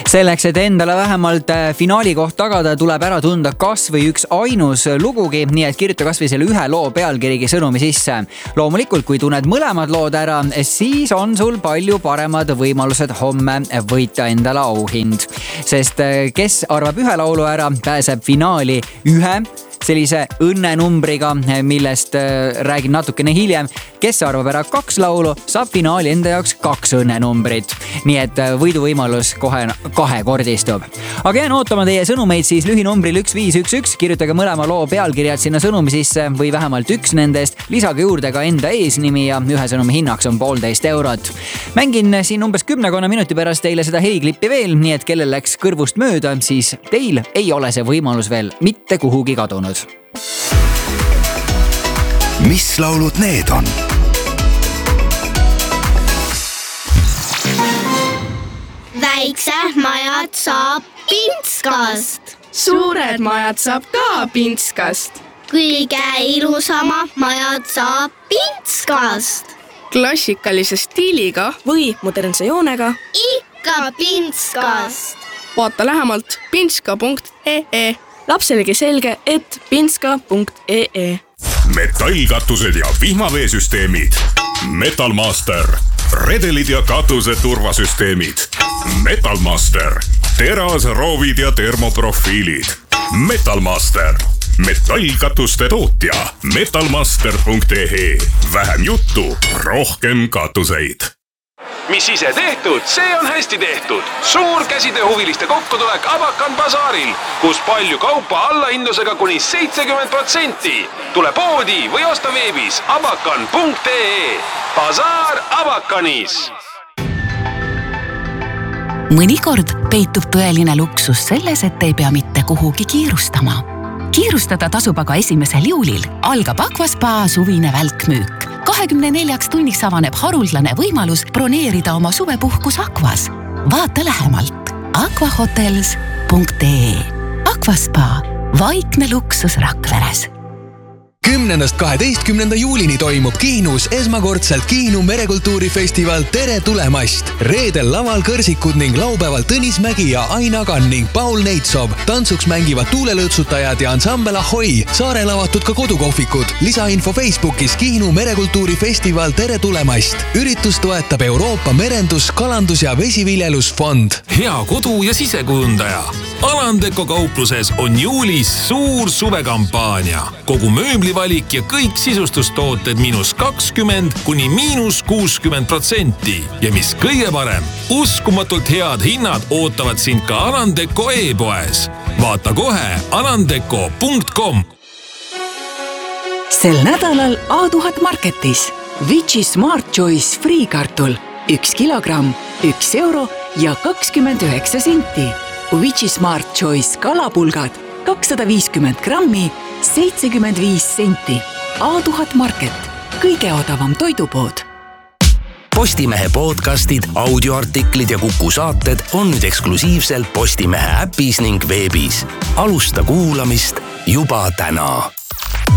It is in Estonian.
Selleks, et endale vähemalt finaali koht tagada, tuleb ära tunda kas või üks ainus lugugi, nii et kirjuta kas või selle ühe loo pealkirigi sõnumi sisse. Loomulikult, kui tunned mõlemad lood ära, siis on sul palju paremad võimalused homme võita endale auhind. Sest kes arvab ühe laulu ära, pääseb finaali ühe sellise õnnenumbriga, millest räägin natukene hiljem. Kes arvab ära 2 laulu, saab finaali enda jaoks 2 õnnenumbrit. Nii et võiduvõimalus kohe kahekordistub. Aga jään ootama teie sõnumeid siis lühinumbril 1511. Kirjutage mõlema loo pealkirjad sinna sõnumi sisse või vähemalt üks nendest. Lisage juurde ka enda eesnimi ja ühe sõnumi hinnaks on 1,5 eurot. Mängin siin umbes 10 minuti pärast teile seda heliklippi veel, nii et kellel läks kõrvust mööda, siis teil ei ole see võimalus veel mitte kuhugi kadunud. Mis laulud need on? Väiksed majad saab Pintskast. Suured majad saab ka Pintskast. Kõige ilusamad majad saab Pintskast. Klassikalise stiiliga või modernse joonega. Ikka Pintskast. Vaata lähemalt pintska.ee. Lapselegi selge, et pintska.ee. Metallkatused ja vihmaveesüsteemid. Metalmaster. Redelid ja katuse turvasüsteemid. Metalmaster. Terasroovid ja termoprofiilid. Metalmaster. Metallkatuste tootja. Metalmaster.ee. Vähem juttu, rohkem katuseid. Mis ise tehtud, see on hästi tehtud. Suur käsitööhuviliste kokkutulek Abakan basaaril, kus palju kaupa allahindlusega kuni 70%. Tule poodi või osta veebis abakan.ee. Basaar Abakanis. Mõnikord peitub tõeline luksus selles, et ei pea mitte kuhugi kiirustama. Kiirustada tasub aga 1. juulil. Algab Aquaspa suvine välkmüük. 24 tunniks avaneb haruldane võimalus broneerida oma suvepuhkus Aquas. Vaata lähemalt aquahotels.ee. Aquaspa, vaikne luksus Rakveres. 10.–12. juulini toimub Kihnus esmakordselt Kihnu merekultuurifestival Tere tulemast! Reedel laval kõrsikud ning laupäeval Tõnis Mägi ja Aina Kann ning Paul Neitsov. Tantsuks mängivad tuulelõtsutajad ja ansambel Ahoi. Saarel avatud ka kodukohvikud. Lisainfo Facebookis Kihnu merekultuurifestival Tere tulemast! Üritus toetab Euroopa Merendus-, Kalandus- ja Vesiviljelusfond. Hea kodu- ja sisekujundaja. Alandeko kaupluses on juulis suur suvekampaania. Kogu mööblivalik ja kõik sisustustooted -20 kuni -60%. Ja mis kõige parem, uskumatult head hinnad ootavad sind ka Alandeko e-poes. Vaata kohe alandeko.com. Sel nädalal A1000 Marketis Vici Smart Choice friikartul 1 kilogramm, 1 euro ja 29 senti. Vici Smart Choice kalapulgad 250 grammi, 75 senti. A1000 Market, kõige odavam toidupood. Postimehe podcastid, audioartiklid ja Kuku saated on nüüd eksklusiivselt Postimehe äpis ning veebis. Alusta kuulamist juba täna.